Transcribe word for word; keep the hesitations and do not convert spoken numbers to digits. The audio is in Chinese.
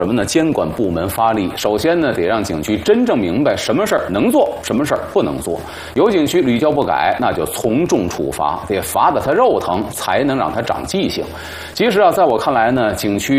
什么呢？监管部门发力，首先呢，得让景区真正明白什么事儿能做，什么事儿不能做。有景区屡教不改，那就从重处罚，得罚得他肉疼，才能让他长记性。其实啊，在我看来呢，景区